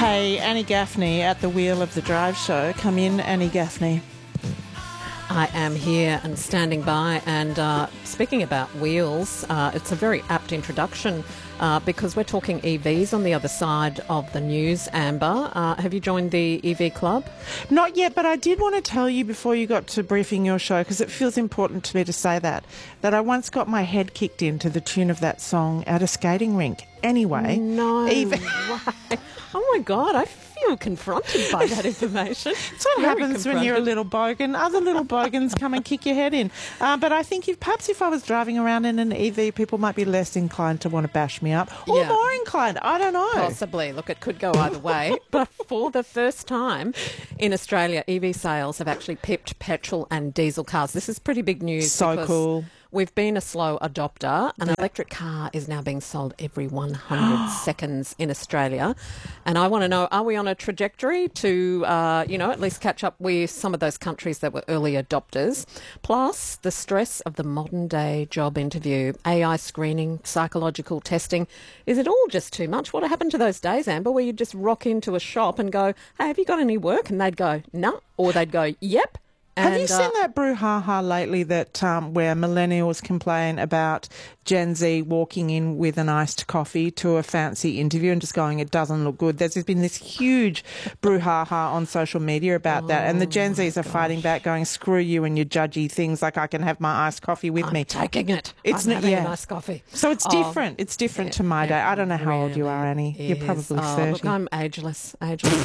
Hey, Annie Gaffney at the wheel of the Drive Show. Come in, Annie Gaffney. I am here and standing by, and speaking about wheels, it's a very apt introduction because we're talking EVs on the other side of the news. Amber, have you joined the EV club? Not yet, but I did want to tell you before you got to briefing your show, because it feels important to me to say that I once got my head kicked in to the tune of that song at a skating rink. Anyway. No way. Oh my God, I feel confronted by that information. That's what happens when you're a little bogan. Other little bogans come and kick your head in. But I think if I was driving around in an EV, people might be less inclined to want to bash me up, or more inclined. I don't know. Possibly. Look, it could go either way. But for the first time in Australia, EV sales have actually pipped petrol and diesel cars. This is pretty big news. So cool. We've been a slow adopter. An electric car is now being sold every 100 seconds in Australia. And I want to know, are we on a trajectory to, at least catch up with some of those countries that were early adopters? Plus, the stress of the modern day job interview, AI screening, psychological testing. Is it all just too much? What happened to those days, Amber, where you'd just rock into a shop and go, hey, have you got any work? And they'd go, no. Or they'd go, yep. Have you seen that brouhaha lately that where millennials complain about Gen Z walking in with an iced coffee to a fancy interview and just going, it doesn't look good? There's been this huge brouhaha on social media about that, and the Gen Zs are fighting back, going, screw you and your judgy things, like I can have my iced coffee with me. I'm taking it. It's I'm having an iced coffee. So it's different. It's different to my day. I don't know how old you are, Annie. You're probably 30. Look, I'm ageless.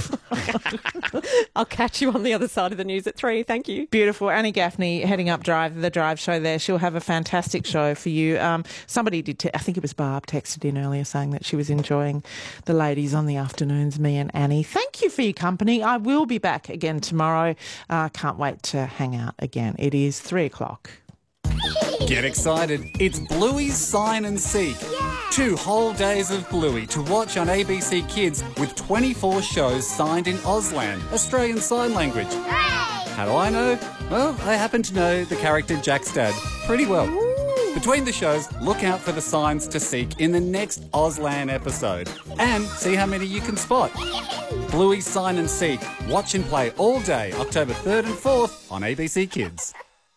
I'll catch you on the other side of the news at 3. Thank you. Beautiful. Annie Gaffney heading up the Drive Show there. She'll have a fantastic show for you. Somebody did, I think it was Barb, texted in earlier saying that she was enjoying the ladies on the afternoons, me and Annie. Thank you for your company. I will be back again tomorrow. Can't wait to hang out again. It is 3 o'clock. Get excited. It's Bluey's Sign and Seek. 2 whole days of Bluey to watch on ABC Kids with 24 shows signed in Auslan, Australian Sign Language. How do I know? Well, I happen to know the character Jack's dad pretty well. Between the shows, look out for the signs to seek in the next Auslan episode and see how many you can spot. Bluey's Sign and Seek. Watch and play all day, October 3rd and 4th on ABC Kids.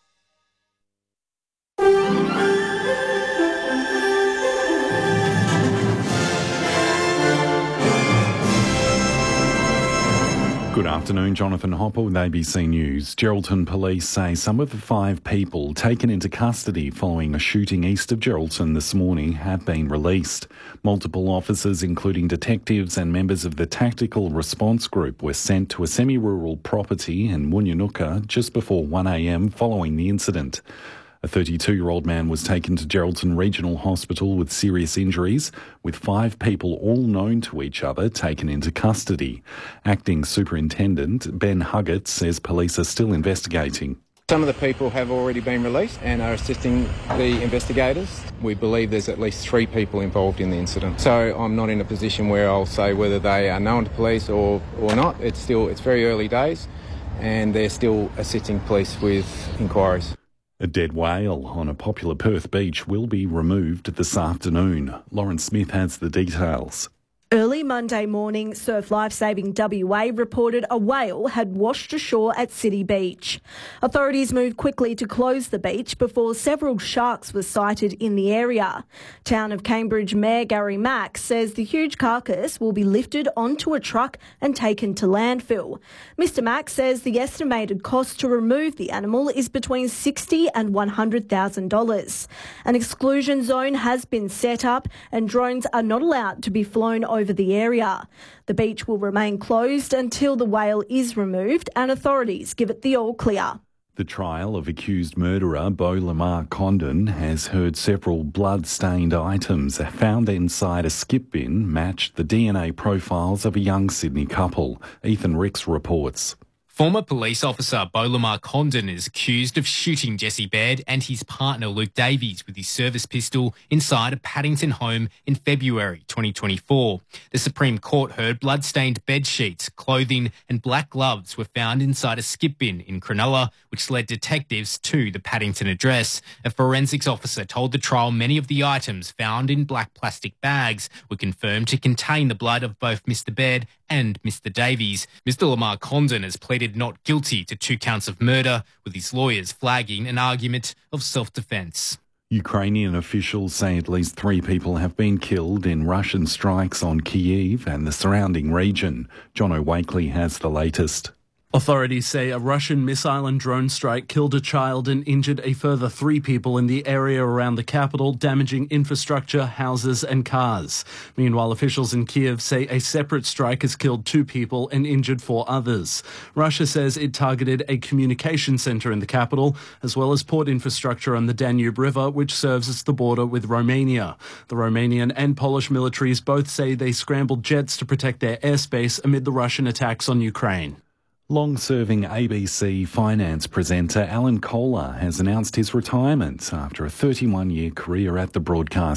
Good afternoon, Jonathan Hopper with ABC News. Geraldton police say some of the 5 people taken into custody following a shooting east of Geraldton this morning have been released. Multiple officers, including detectives and members of the Tactical Response Group, were sent to a semi-rural property in Woonyanuka just before 1 a.m. following the incident. A 32-year-old man was taken to Geraldton Regional Hospital with serious injuries, with 5 people all known to each other taken into custody. Acting Superintendent Ben Huggett says police are still investigating. Some of the people have already been released and are assisting the investigators. We believe there's at least 3 people involved in the incident. So I'm not in a position where I'll say whether they are known to police or not. It's very early days and they're still assisting police with inquiries. A dead whale on a popular Perth beach will be removed this afternoon. Lauren Smith has the details. Early Monday morning, Surf Lifesaving WA reported a whale had washed ashore at City Beach. Authorities moved quickly to close the beach before several sharks were sighted in the area. Town of Cambridge Mayor Gary Mack says the huge carcass will be lifted onto a truck and taken to landfill. Mr Mack says the estimated cost to remove the animal is between $60,000 and $100,000. An exclusion zone has been set up and drones are not allowed to be flown over the area. The beach will remain closed until the whale is removed and authorities give it the all clear. The trial of accused murderer Beau Lamar Condon has heard several blood-stained items found inside a skip bin matched the DNA profiles of a young Sydney couple. Ethan Ricks reports. Former police officer Bolamar Condon is accused of shooting Jesse Baird and his partner Luke Davies with his service pistol inside a Paddington home in February 2024. The Supreme Court heard blood-stained bed sheets, clothing and black gloves were found inside a skip bin in Cronulla, which led detectives to the Paddington address. A forensics officer told the trial many of the items found in black plastic bags were confirmed to contain the blood of both Mr Baird and Mr Davies. Mr Lamar Condon has pleaded not guilty to 2 counts of murder, with his lawyers flagging an argument of self-defence. Ukrainian officials say at least 3 people have been killed in Russian strikes on Kyiv and the surrounding region. Jono Wakely has the latest. Authorities say a Russian missile and drone strike killed a child and injured a further 3 people in the area around the capital, damaging infrastructure, houses and cars. Meanwhile, officials in Kiev say a separate strike has killed 2 people and injured 4 others. Russia says it targeted a communication centre in the capital, as well as port infrastructure on the Danube River, which serves as the border with Romania. The Romanian and Polish militaries both say they scrambled jets to protect their airspace amid the Russian attacks on Ukraine. Long-serving ABC finance presenter Alan Kohler has announced his retirement after a 31-year career at the broadcast